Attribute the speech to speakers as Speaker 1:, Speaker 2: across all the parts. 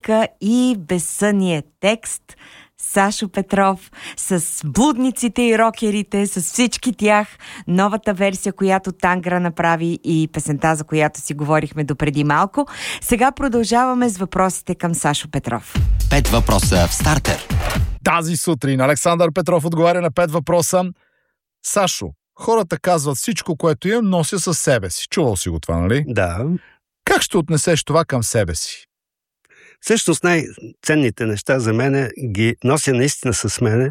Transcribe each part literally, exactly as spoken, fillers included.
Speaker 1: музика и безсъние текст. Сашо Петров с блудниците и рокерите, с всички тях. Новата версия, която Тангра направи и песента, за която си говорихме допреди малко. Сега продължаваме с въпросите към Сашо Петров.
Speaker 2: Пет въпроса в стартер.
Speaker 3: Тази сутрин Александър Петров отговаря на пет въпроса. Сашо, хората казват всичко, което имам, нося със себе си. Чувал си го това, нали?
Speaker 4: Да.
Speaker 3: Как ще отнесеш това към себе си?
Speaker 4: Всъщност най-ценните неща за мене ги нося наистина с мене,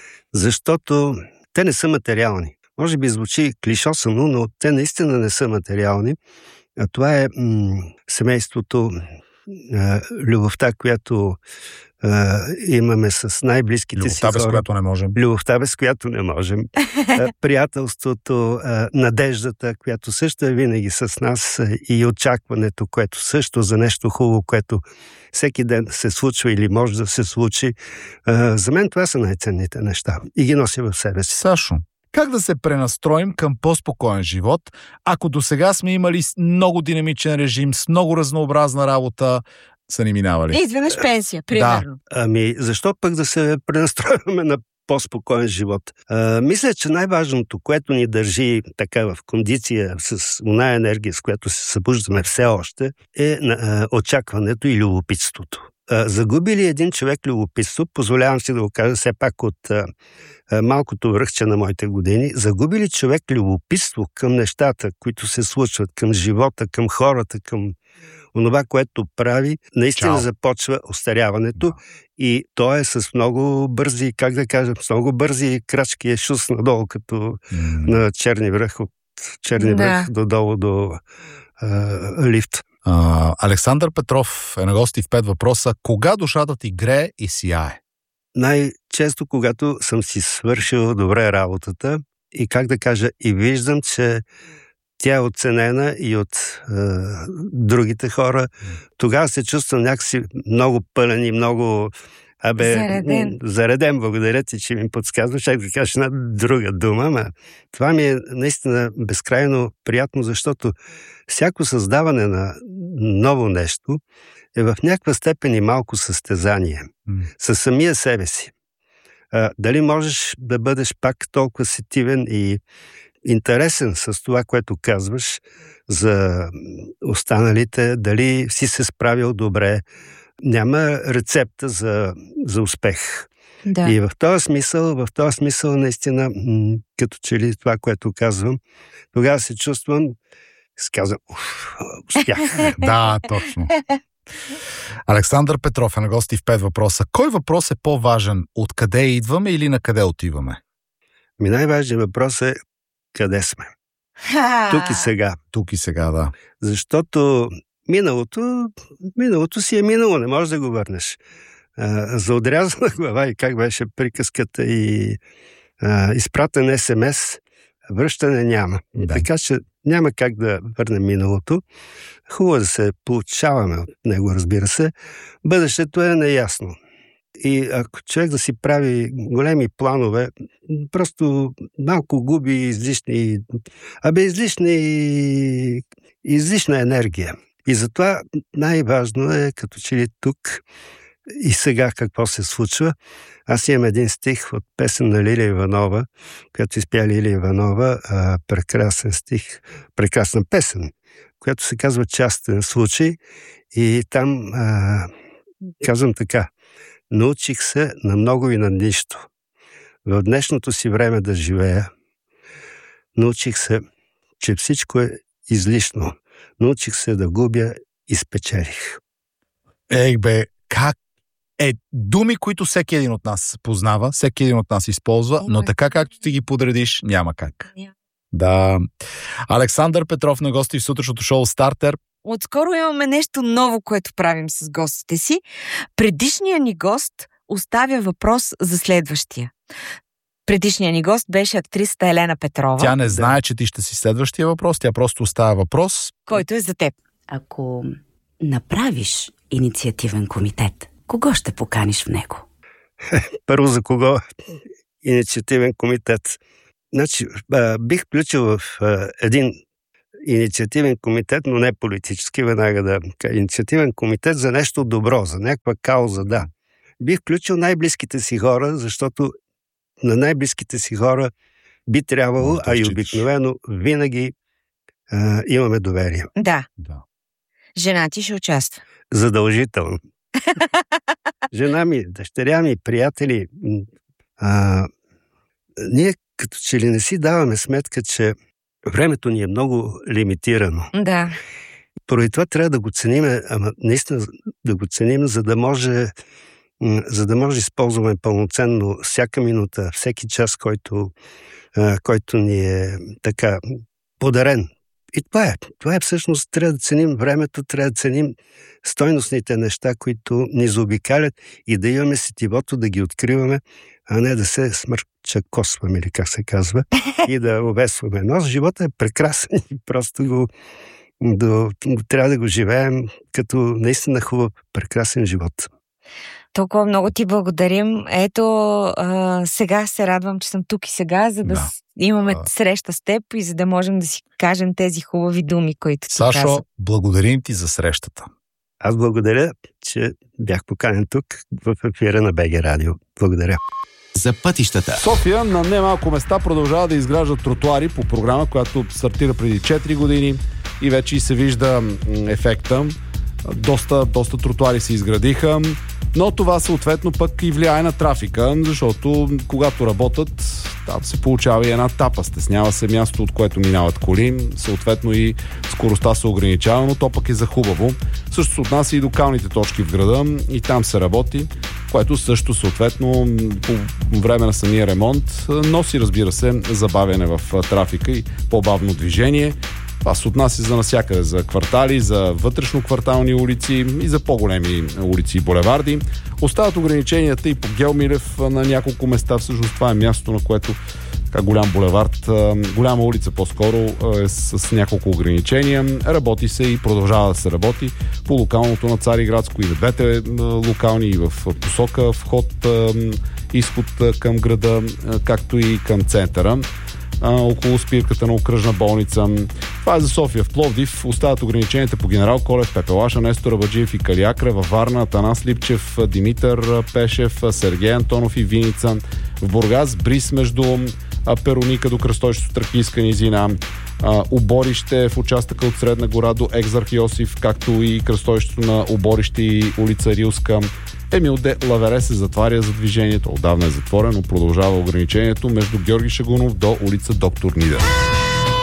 Speaker 4: защото те не са материални. Може би звучи клишосано, но те наистина не са материални. А това е м- семейството, а, любовта, която а, имаме с най-близките
Speaker 3: любовта,
Speaker 4: си хора.
Speaker 3: без която не можем.
Speaker 4: Любовта, без която не можем. а, приятелството, а, надеждата, която също е винаги с нас, а, и очакването, което също за нещо хубаво, което всеки ден се случва или може да се случи. А, за мен това са най-ценните неща. И ги нося в себе си.
Speaker 3: Сашо, как да се пренастроим към по-спокоен живот, ако до сега сме имали много динамичен режим, с много разнообразна работа, са ни минавали?
Speaker 1: И изведнъж пенсия, примерно.
Speaker 3: Да.
Speaker 4: Ами, защо пък да се пренастроиваме на по-спокоен живот? А, мисля, че най-важното, което ни държи така в кондиция с оная енергия, с която се събуждаме все още, е а, очакването и любопитството. А, загуби ли един човек любопитство, позволявам си да го кажа все пак от а, а, малкото връхче на моите години, загуби ли човек любопитство към нещата, които се случват, към живота, към хората, към онова, което прави, наистина Чао. започва остаряването, да. И то е с много бързи, как да кажем, с много бързи крачки е шус надолу, като mm. на Черни връх, от Черни да. връх додолу до а, лифт.
Speaker 3: А, Александър Петров е на гости в пет въпроса. Кога душата ти грее и сияе?
Speaker 4: Най-често, когато съм си свършил добре работата и, как да кажа, и виждам, че тя е оценена и от е, другите хора. Тогава се чувствам някакси много пълен и много абе,
Speaker 1: зареден.
Speaker 4: зареден. Благодаря ти, че ми подсказваш. Чак да кажеш една друга дума. Ма това ми е наистина безкрайно приятно, защото всяко създаване на ново нещо е в някаква степен и малко състезание. Mm. Със самия себе си. А, дали можеш да бъдеш пак толкова сетивен и интересен с това, което казваш за останалите, дали си се справил добре. Няма рецепта за, за успех.
Speaker 1: Да.
Speaker 4: И в този смисъл, в този смисъл наистина, м- като че ли това, което казвам, тогава се чувствам, се казвам, успях.
Speaker 3: Да, точно. Александър Петров е на гости в пет въпроса. Кой въпрос е по-важен? Откъде идваме или на къде отиваме?
Speaker 4: Ми най-важният въпрос е къде сме. Тук и сега.
Speaker 3: Тук и сега, да.
Speaker 4: Защото миналото, миналото си е минало, не можеш да го върнеш. А, за отрязана глава и как беше приказката и а, изпратен ес ем ес, връщане няма. Да. Така че няма как да върнем миналото. Хубаво да се получаваме от него, разбира се. Бъдещето е неясно. И ако човек да си прави големи планове, просто малко губи излишни, абе излишни, излишна енергия. И затова най-важно е, като че ли тук и сега какво се случва. Аз имам един стих от песен на Лилия Иванова, която изпя Лилия Иванова, а, прекрасен стих, прекрасна песен, която се казва Частен случай. И там а, казвам така: научих се на много и на нищо. В днешното си време да живея, научих се, че всичко е излишно. Научих се да губя и спечелих.
Speaker 3: Ей бе, как е думи, които всеки един от нас познава, всеки един от нас използва, но така както ти ги подредиш, няма как. Да. Александър Петров на гости в сутрешното шоу Стартер.
Speaker 1: Отскоро имаме нещо ново, което правим с гостите си. Предишният ни гост оставя въпрос за следващия. Предишният ни гост беше актрисата Елена Петрова.
Speaker 3: Тя не знае, че ти ще си следващия въпрос, тя просто оставя въпрос,
Speaker 1: който е за теб.
Speaker 5: Ако направиш инициативен комитет, кого ще поканиш в него?
Speaker 4: Първо, за кого инициативен комитет? Значи, бих включил в един инициативен комитет, но не политически, веднага да кажа. Инициативен комитет за нещо добро, за някаква кауза, да. Бих включил най-близките си хора, защото на най-близките си хора би трябвало, да, а и обикновено винаги а, имаме доверие.
Speaker 1: Да.
Speaker 3: Да.
Speaker 1: Жена ти ще участва.
Speaker 4: Задължително. Жена ми, дъщеря ми, приятели, а, ние като че ли не си даваме сметка, че времето ни е много лимитирано.
Speaker 1: Да.
Speaker 4: Поради това трябва да го ценим, ама наистина да го ценим, за да може за да може да използваме пълноценно всяка минута, всеки час, който, който ни е така подарен. И това е. Това е всъщност, трябва да ценим времето, трябва да ценим стойностните неща, които ни заобикалят и да имаме сетивото да ги откриваме, а не да се смърчакосваме, или как се казва, и да обесваме. Но живота е прекрасен и просто го, до, трябва да го живеем като наистина хубав, прекрасен живот.
Speaker 1: Толкова много ти благодарим. Ето, а, сега се радвам, че съм тук и сега, за да, да. С, имаме а... среща с теб и за да можем да си кажем тези хубави думи, които ти
Speaker 3: Сашо,
Speaker 1: каза.
Speaker 3: благодарим ти за срещата.
Speaker 4: Аз благодаря, че бях поканен тук в ефира на БГ Радио. Благодаря.
Speaker 2: За пътищата.
Speaker 3: София на немалко места продължава да изгражда тротуари по програма, която стартира преди четири години и вече и се вижда ефекта. Доста, доста тротуари се изградиха, но това съответно пък и влияе на трафика, защото когато работят, там се получава и една тапа, стеснява се място, от което минават коли, съответно и скоростта се ограничава, но то пък е за хубаво. Също се отнася и до калните точки в града и там се работи, което също съответно по време на самия ремонт носи, разбира се, забавяне в трафика и по-бавно движение. Това се отнася за навсякъде, за квартали, за вътрешно-квартални улици и за по-големи улици и булеварди. Остават ограниченията и по Геомилев на няколко места. Всъщност това е мястото, на което така голям булевард, голяма улица по-скоро е с няколко ограничения. Работи се и продължава да се работи по локалното на Цариградско и на двете локални и в посока вход, изход към града, както и към центъра. Около спирката на окръжна болница. Това е за София. В Пловдив остават ограниченията по Генерал Колев, Пепелаша, Нестор Абаджиев и Калиакра, във Варна, Атанас Липчев, Димитър Пешев, Сергей Антонов и Виница. В Бургас бриз между Пероника до кръстовището Тракийска низина, Оборище в участъка от Средна гора до Екзарх Йосиф, както и кръстовището на Оборище и улица Рилска. Емил Де Лавере се затваря за движението. Отдавна е затворено. Продължава ограничението между Георги Шагунов до улица Доктор Нидер.